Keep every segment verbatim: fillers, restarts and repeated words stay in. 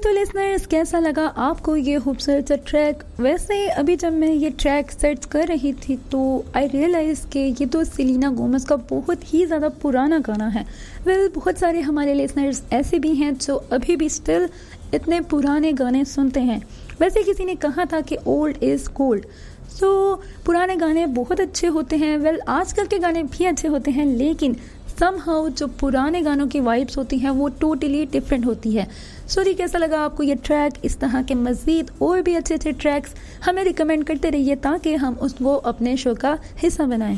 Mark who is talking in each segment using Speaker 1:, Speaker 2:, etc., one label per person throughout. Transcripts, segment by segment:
Speaker 1: तो लिसनर्स, कैसा लगा आपको ये खूबसूरत सा ट्रैक? वैसे अभी जब मैं ये ट्रैक सर्च कर रही थी तो आई रियलाइज़ कि ये तो सेलिना गोमेज का बहुत ही ज़्यादा पुराना गाना है। वेल well, बहुत सारे हमारे लिसनर्स ऐसे भी हैं जो अभी भी स्टिल इतने पुराने गाने सुनते हैं। वैसे किसी ने कहा था कि ओल्ड इज़ गोल्ड। सो पुराने गाने बहुत अच्छे होते हैं। वेल well, आजकल के गाने भी अच्छे होते हैं, लेकिन समहाउ जो पुराने गानों की वाइब्स होती हैं वो टोटली डिफरेंट होती है। सो जी, कैसा लगा आपको ये ट्रैक? इस तरह के मज़ीद और भी अच्छे अच्छे ट्रैक्स हमें रिकमेंड करते रहिए ताकि हम उसको अपने शो का हिस्सा बनाएं।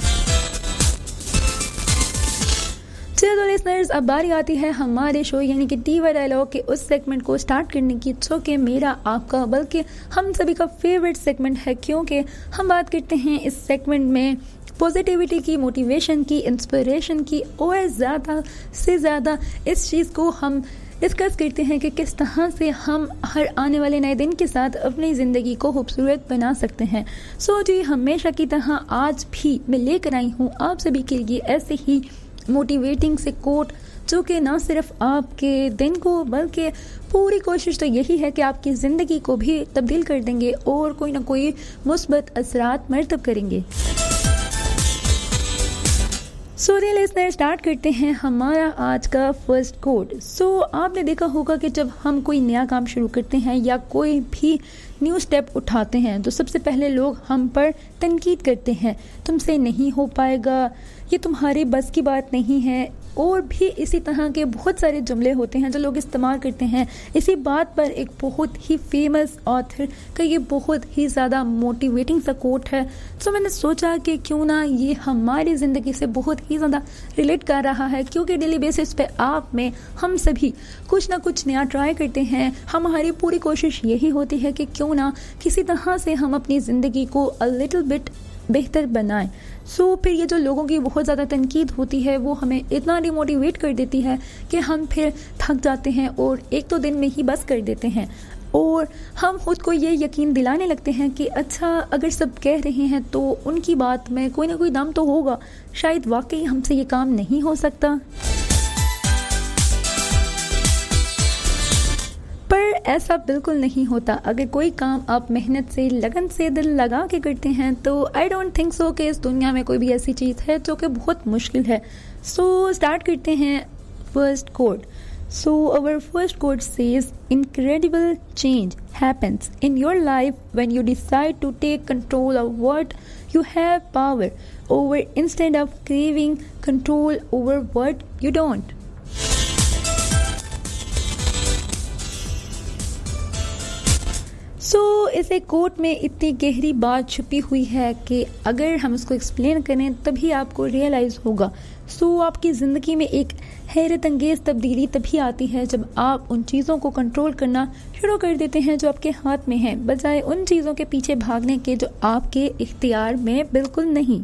Speaker 1: चलो लिसनर्स, अब बारी आती है हमारे शो यानी कि टीवी डायलॉग के उस सेगमेंट को स्टार्ट करने की, जो कि मेरा, आपका, बल्कि हम सभी का फेवरेट सेगमेंट है, क्योंकि हम बात करते हैं इस सेगमेंट में पॉजिटिविटी की, मोटिवेशन की, इंस्पिरेशन की, और ज़्यादा से ज़्यादा इस चीज़ को हम डिस्कस करते हैं कि किस तरह से हम हर आने वाले नए दिन के साथ अपनी ज़िंदगी को खूबसूरत बना सकते हैं। सो जी, हमेशा की तरह आज भी मैं लेकर आई हूँ आप सभी के लिए ऐसे ही मोटिवेटिंग से कोट, जो कि ना सिर्फ आपके दिन को बल्कि पूरी कोशिश तो यही है कि आपकी ज़िंदगी को भी तब्दील कर देंगे और कोई ना कोई मुस्बत असरात मरतब करेंगे। सो दी लिसनर, स्टार्ट करते हैं हमारा आज का फर्स्ट कोट। सो आपने देखा होगा कि जब हम कोई नया काम शुरू करते हैं या कोई भी न्यू स्टेप उठाते हैं तो सबसे पहले लोग हम पर तनकीद करते हैं, तुमसे नहीं हो पाएगा, ये तुम्हारी बस की बात नहीं है, और भी इसी तरह के बहुत सारे जुमले होते हैं जो लोग इस्तेमाल करते हैं। इसी बात पर एक बहुत ही फेमस ऑथर का ये बहुत ही ज़्यादा मोटिवेटिंग सा कोट है। सो मैंने सोचा कि क्यों ना ये हमारी ज़िंदगी से बहुत ही ज़्यादा रिलेट कर रहा है, क्योंकि डेली बेसिस पे आप में हम सभी कुछ ना कुछ नया ट्राई करते हैं। हमारी पूरी कोशिश यही होती है कि क्यों ना किसी तरह से हम अपनी ज़िंदगी को अ लिटिल बिट बेहतर बनाएं। सो so, फिर ये जो लोगों की बहुत ज़्यादा तनकीद होती है वो हमें इतना डिमोटिवेट कर देती है कि हम फिर थक जाते हैं और एक दो दिन में ही बस कर देते हैं, और हम खुद को ये यकीन दिलाने लगते हैं कि अच्छा, अगर सब कह रहे हैं तो उनकी बात में कोई ना कोई दम तो होगा, शायद वाकई हमसे ये काम नहीं हो सकता। पर ऐसा बिल्कुल नहीं होता। अगर कोई काम आप मेहनत से, लगन से, दिल लगा के करते हैं तो आई डोंट थिंक सो कि इस दुनिया में कोई भी ऐसी चीज़ है जो कि बहुत मुश्किल है। सो so, स्टार्ट करते हैं first coat. So our first coat says, incredible change happens in your life when you decide to take control of what you have power over instead of craving control over what you don't. So so, इस एक coat में इतनी गहरी बात छुपी हुई है कि अगर हम इसको एक्सप्लेन करें तभी आपको रियलाइज़ होगा। सो so, आपकी ज़िंदगी में एक हैरत अंगेज़ तब्दीली तभी आती है जब आप उन चीज़ों को कंट्रोल करना शुरू कर देते हैं जो आपके हाथ में हैं, बजाय उन चीज़ों के पीछे भागने के जो आपके इख्तियार में बिल्कुल नहीं।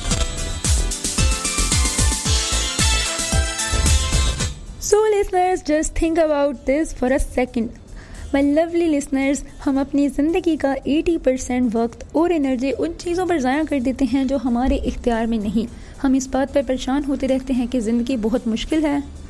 Speaker 1: So listeners, just think about this for a second. My lovely listeners, हम अपनी ज़िंदगी का अस्सी परसेंट वक्त और एनर्जी उन चीज़ों पर ज़ाया कर देते हैं जो हमारे इख्तियार में नहीं। हम इस बात पर परेशान होते रहते हैं कि ज़िंदगी बहुत मुश्किल है,